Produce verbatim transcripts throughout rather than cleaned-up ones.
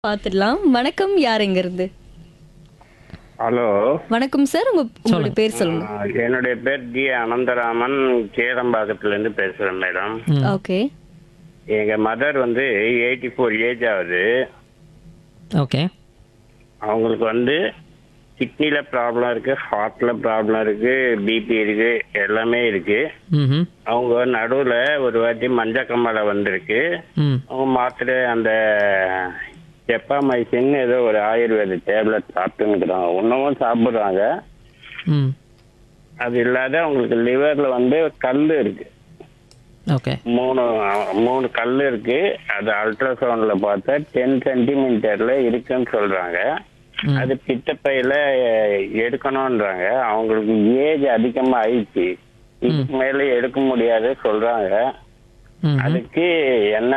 பார்த்துடலாம். வணக்கம். யார் எங்க இருந்து? ஹலோ. வணக்கம் சார். உங்க உங்களுடைய பேர் சொல்லுங்க. ஆ, என்னுடைய பேர் டி அனந்தராமன், கேரம்பாக்கத்துல இருந்து பேசுறேன் மேடம். ஓகே. எங்க மதர் வந்து எயிட்டி ஃபோர் ஏஜ் ஆகுது. ஓகே. அவங்களுக்கு வந்து கிட்னில ப்ராப்ளம் இருக்கு, ஹார்ட்ல ப்ராப்ளம் இருக்கு, பிபி இருக்கு, எல்லாமே இருக்கு. ம். அவங்க நடுவுல ஒரு வாட்டி மஞ்சக்கம்மலை வந்திருக்கு. ம். அவங்க மாத்திரை அந்த செப்பாமைசின் ஏதோ ஒரு ஆயுர்வேத டேப்லெட் சாப்பிட்டுங்கிறாங்க. ஒன்றும் சாப்பிட்றாங்க. ம். அது இல்லாத அவங்களுக்கு லிவர்ல வந்து கல் இருக்கு. ஓகே. மூணு மூணு கல் இருக்கு. அது அல்ட்ராசவுண்ட்ல பார்த்தா டென் சென்டிமீட்டர்ல இருக்குன்னு சொல்றாங்க. அது பித்தப்பையில எடுக்கணும்ன்றாங்க. அவங்களுக்கு ஏஜ் அதிகமா ஆயிடுச்சு, இதுக்கு மேல எடுக்க முடியாது சொல்றாங்க. அதுக்கு என்ன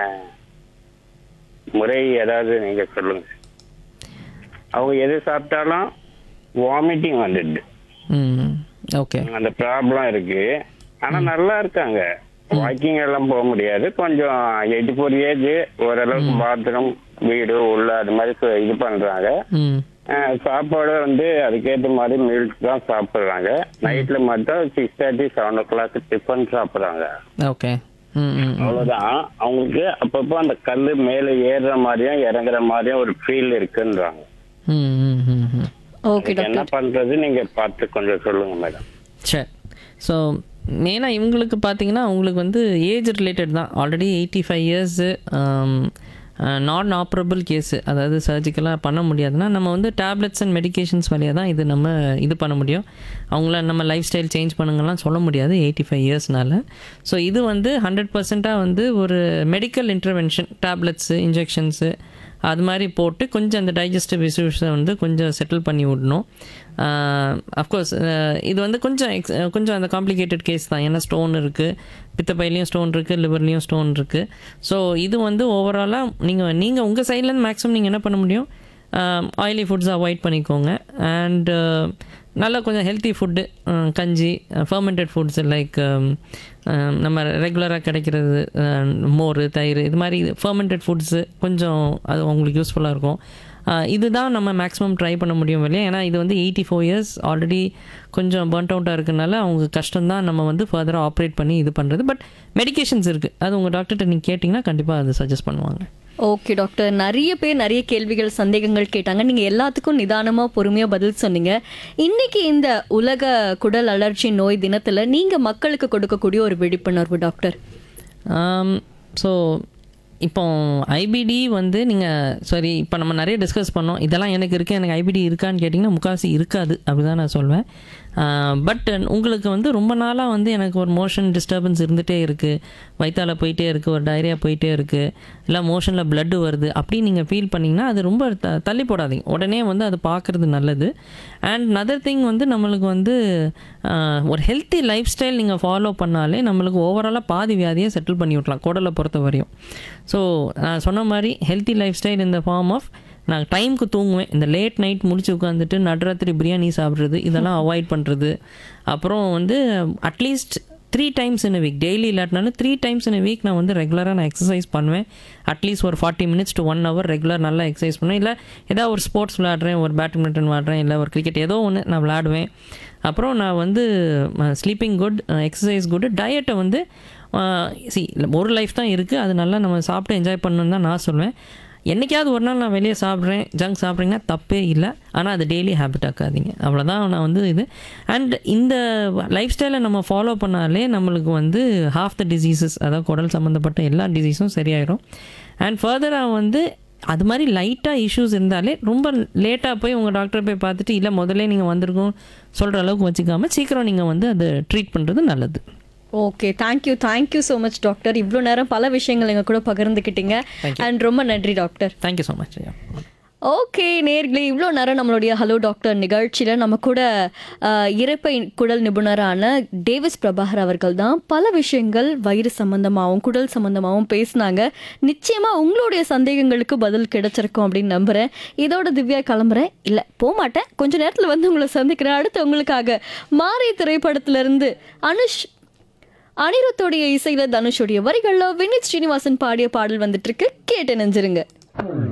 முறை ஏதாவது நீங்க சொல்லுங்க. அவங்க எது சாப்பிட்டாலும் வாமிட்டிங் வந்துடுது. ம். ஓகே. அந்த ப்ராப்ளம் இருக்கு. ஆனா நல்லா இருக்காங்க. வாக்கிங் எல்லாம் போக முடியாது. கொஞ்சம் எயிட்டி ஃபோர் ஏஜ், ஓரளவுக்கு பாத்ரூம், வீடு உள்ள அது மாதிரி சு- இது பண்றாங்க. ம். அஹ் சாப்பாடு வந்து அதுக்கேற்ற மாதிரி மில்க் தான் சாப்பிடுறாங்க. நைட்ல மட்டும் சிக்ஸ் தேர்ட்டி செவன் ஓ கிளாக் டிஃபன் சாப்பிடுறாங்க. ஓகே. ம். ம். அவ்வளவுதான். அவங்களுக்கு அப்பப்போ அந்த கல்லு மேல ஏறுற மாதிரியும் இறங்குற மாதிரியும் ஒரு ஃபீல் இருக்குன்றாங்க. ம். ம். ம். ம். ஓகே அதுக்கு என்ன டாக்டர். பண்றது நீங்க பார்த்து கொஞ்சம் சொல்லுங்க மேடம். சரி. ஸோ மெயினாக இவங்களுக்கு பார்த்தீங்கன்னா அவங்களுக்கு வந்து ஏஜ் ரிலேட்டட் தான். ஆல்ரெடி எயிட்டி ஃபைவ் இயர்ஸு நான் ஆப்ரபிள் கேஸு, அதாவது சர்ஜிக்கலாக பண்ண முடியாதுன்னா நம்ம வந்து டேப்லெட்ஸ் அண்ட் மெடிகேஷன்ஸ் வழியாக தான் இது நம்ம இது பண்ண முடியும். அவங்கள நம்ம லைஃப் ஸ்டைல் சேஞ்ச் பண்ணுங்கலாம் சொல்ல முடியாது எயிட்டி ஃபைவ் இயர்ஸ்னால. ஸோ இது வந்து ஹண்ட்ரட் பர்சண்ட்டாக வந்து ஒரு மெடிக்கல் இன்டர்வென்ஷன், டேப்லெட்ஸு, இன்ஜெக்ஷன்ஸு அது மாதிரி போட்டு கொஞ்சம் அந்த டைஜஸ்டிவ் இஷ்யூஸை வந்து கொஞ்சம் செட்டில் பண்ணி விடணும். அஃப்கோர்ஸ் இது வந்து கொஞ்சம் எக்ஸ் கொஞ்சம் அந்த காம்ப்ளிகேட்டட் கேஸ் தான். ஏன்னா ஸ்டோன் இருக்குது, பித்தப்பையிலையும் ஸ்டோன் இருக்குது, லிவர்லேயும் ஸ்டோன் இருக்குது. ஸோ இது வந்து ஓவராலாக நீங்கள் நீங்கள் உங்கள் சைட்லேருந்து மேக்ஸிமம் நீங்கள் என்ன பண்ண முடியும், ஆயிலி ஃபுட்ஸ் அவாய்ட் பண்ணிக்கோங்க. அண்ட் நல்லா கொஞ்சம் ஹெல்த்தி ஃபுட்டு, கஞ்சி, ஃபர்மெண்டட் ஃபுட்ஸ் லைக் நம்ம ரெகுலராக கிடைக்கிறது, மோர், தயிர், இது மாதிரி ஃபர்மெண்டட் ஃபுட்ஸு கொஞ்சம் அது உங்களுக்கு யூஸ்ஃபுல்லாக இருக்கும். இதுதான் நம்ம மேக்ஸிமம் ட்ரை பண்ண முடியும் இல்லையா. ஏன்னா இது வந்து எயிட்டி ஃபோர் இயர்ஸ் ஆல்ரெடி கொஞ்சம் பர்ன்ட் அவுட்டாக இருக்கனால அவங்க கஷ்டம்தான் நம்ம வந்து ஃபர்தராக ஆப்ரேட் பண்ணி இது பண்ணுறது. பட் மெடிகேஷன்ஸ் இருக்குது, அது உங்கள் டாக்டர்கிட்ட நீங்கள் கேட்டிங்கன்னா கண்டிப்பாக அது சஜஸ்ட் பண்ணுவாங்க. Okay doctor. நிறைய பேர் நிறைய கேள்விகள், சந்தேகங்கள் கேட்டாங்க. நீங்க எல்லாத்துக்கும் நிதானமா பொறுமையா பதில் சொன்னீங்க. இன்னைக்கு இந்த உலக குடல் அலர்ஜி நோய் தினத்துல நீங்க மக்களுக்கு கொடுக்கக்கூடிய ஒரு விழிப்புணர்வு டாக்டர். ஸோ இப்போ ஐபிடி வந்து நீங்கள் சரி இப்போ நம்ம நிறைய டிஸ்கஸ் பண்ணோம். இதெல்லாம் எனக்கு இருக்குது, எனக்கு ஐபிடி இருக்கான்னு கேட்டிங்கன்னா முக்கால்வாசி இருக்காது, அப்படி தான் நான் சொல்வேன். பட் உங்களுக்கு வந்து ரொம்ப நாளாக வந்து எனக்கு ஒரு மோஷன் டிஸ்டர்பன்ஸ் இருந்துகிட்டே இருக்குது, வயிற்றால போயிட்டே இருக்குது, ஒரு டயரியா போயிட்டே இருக்குது, இல்லை மோஷனில் பிளட்டு வருது அப்படின்னு நீங்கள் ஃபீல் பண்ணிங்கன்னா அது ரொம்ப த தள்ளி போடாதீங்க. உடனே வந்து அது பார்க்குறது நல்லது. அண்ட் நதர் திங் வந்து நம்மளுக்கு வந்து ஒரு ஹெல்த்தி லைஃப் ஸ்டைல் நீங்கள் ஃபாலோ பண்ணாலே நம்மளுக்கு ஓவராலாக பாதி வியாதியை செட்டில் பண்ணி விட்லாம் குடலை பொறுத்த வரையும். ஸோ நான் சொன்ன மாதிரி ஹெல்த்தி லைஃப் ஸ்டைல் இந்த ஃபார்ம் ஆஃப் நான் டைமுக்கு தூங்குவேன், இந்த லேட் நைட் முடிச்சு உட்காந்துட்டு நடுராத்திரி பிரியாணி சாப்பிட்றது இதெல்லாம் அவாய்ட் பண்ணுறது. அப்புறம் வந்து at least three times in a week, daily இல்லாட்டினாலும் three times in a week நான் வந்து ரெகுலராக நான் எக்ஸசைஸ் பண்ணுவேன். அட்லீஸ்ட் ஒரு forty minutes to one hour regular நல்லா எக்ஸசைஸ் பண்ணுவேன். இல்லை ஏதாவது ஒரு ஸ்போர்ட்ஸ் விளையாடுறேன், ஒரு பேட்மிண்டன் விளையாடுறேன், இல்லை ஒரு கிரிக்கெட் ஏதோ ஒன்று நான் விளையாடுவேன். அப்புறம் நான் வந்து ஸ்லீப்பிங் குட், எக்ஸசைஸ் குட், டயட்டை வந்து சி ஒரு லைஃப் தான் இருக்குது, அது நல்லா நம்ம சாப்பிட்டு என்ஜாய் பண்ணணுன்னு தான் நான் சொல்லுவேன். என்றைக்காவது ஒரு நாள் நான் வெளியே சாப்பிட்றேன், ஜங்க் சாப்பிட்றீங்கன்னா தப்பே இல்லை, ஆனால் அது டெய்லி ஹேபிட் ஆக்காதீங்க, அவ்வளோதான் நான் வந்து இது. அண்ட் இந்த லைஃப் ஸ்டைலை நம்ம ஃபாலோ பண்ணாலே நம்மளுக்கு வந்து ஹாஃப் த டிசீசஸ், அதாவது குடல் சம்மந்தப்பட்ட எல்லா டிசீஸும் சரியாயிடும். அண்ட் ஃபர்தராக வந்து அது மாதிரி லைட்டாக இஷ்யூஸ் இருந்தாலே ரொம்ப லேட்டாக போய் உங்கள் டாக்டரை போய் பார்த்துட்டு இல்லை முதல்ல நீங்கள் வந்திருக்கோம் சொல்கிற அளவுக்கு வச்சுக்காமல் சீக்கிரம் நீங்கள் வந்து அதை ட்ரீட் பண்ணுறது நல்லது. Okay. Thank you thank you so much doctor. இவ்வளோ நேரம் பல விஷயங்கள் எங்கள் கூட பகிர்ந்துக்கிட்டீங்க. அண்ட் ரொம்ப நன்றி doctor. Thank you so much. Okay நேர்களே, இவ்வளோ நேரம் நம்மளுடைய ஹலோ டாக்டர் நிகழ்ச்சியில் நம்ம கூட அஹ், இரைப்பை குடல் நிபுணரான டேவிஸ் பிரபாகர் அவர்கள் தான் பல விஷயங்கள் வயிறு சம்பந்தமாகவும் குடல் சம்பந்தமாகவும் பேசினாங்க. நிச்சயமாக உங்களுடைய சந்தேகங்களுக்கு பதில் கிடைச்சிருக்கும் அப்படின்னு நம்புகிறேன். இதோட திவ்யா கிளம்புறேன். இல்லை போக மாட்டேன், கொஞ்ச நேரத்தில் வந்து உங்களை சந்திக்கிறேன். அடுத்து உங்களுக்காக மாறி திரைப்படத்திலிருந்து அனுஷ் அனிருத்தோடைய இசையில தனுஷோடைய வரிகள்ல வினித் ஸ்ரீனிவாசன் பாடிய பாடல் வந்துட்டு இருக்கு. கேட்டு நெஞ்சிருங்க.